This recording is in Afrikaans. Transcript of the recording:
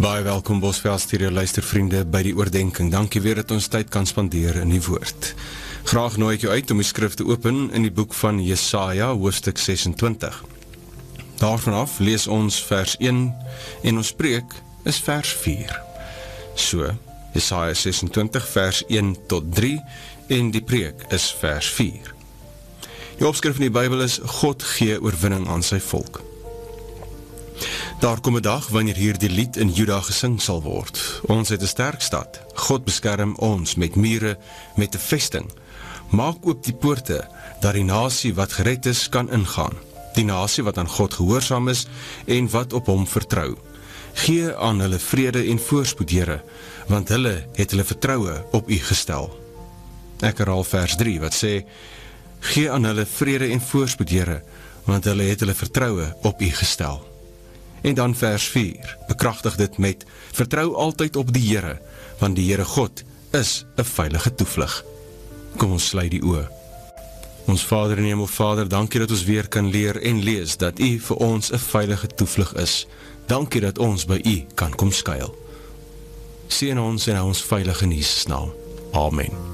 Baie welkom Bosveld Stereo luistervriende by die oordenking. Dankie weer dat ons tyd kan spandeer in die woord. Graag nooi ek jou uit om die skrif te open in die boek van Jesaja, hoofstuk 26. Daarvanaf lees ons vers 1 en ons preek is vers 4. So, Jesaja 26 vers 1 tot 3 en die preek is vers 4. Die opskrif in die Bybel is God gee oorwinning aan sy volk. Daar kom 'n dag wanneer hier die lied in Juda gesing sal word. Ons het 'n sterk stad. God beskerm ons met mure, met 'n vesting. Maak oop die poorte, dat die nasie wat gered is kan ingaan. Die nasie wat aan God gehoorsaam is en wat op hom vertrou. Gee aan hulle vrede en voorspoed, Here, want hulle het hulle vertroue op U gestel. Ek herhaal vers 3 wat sê, gee aan hulle vrede en voorspoed, Here, want hulle het hulle vertroue op U gestel. En dan vers 4, bekragtig dit met, vertrou altyd op die Here, want die Here God is 'n veilige toevlug. Kom ons sluit die oë. Ons Vader in die Hemel, Vader, dankie dat ons weer kan leer en lees, dat U vir ons 'n veilige toevlug is. Dankie dat ons by U kan kom skuil. Seën ons en hou ons veilig in Jesus naam. Amen.